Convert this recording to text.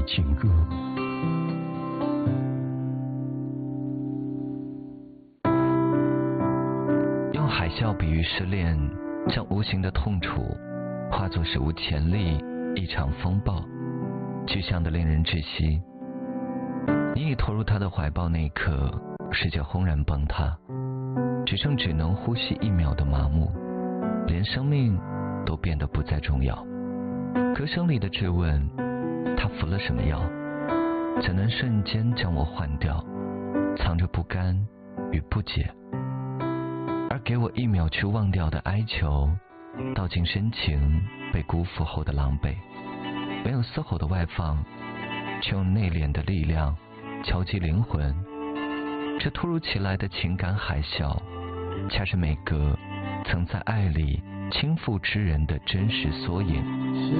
情歌。 用海啸比喻失恋，将无形的痛楚化作史无前例一场风暴，具象的令人窒息。你已投入他的怀抱那一刻，世界轰然崩塌，只剩只能呼吸1秒的麻木，连生命都变得不再重要。歌声里的质问，他服了什么药，怎能瞬间将我换掉，藏着不甘与不解，而给我1秒去忘掉的哀求，道尽深情被辜负后的狼狈，没有丝毫的外放，却用内敛的力量敲击灵魂。这突如其来的情感海啸，恰是每个曾在爱里倾覆之人的真实缩影。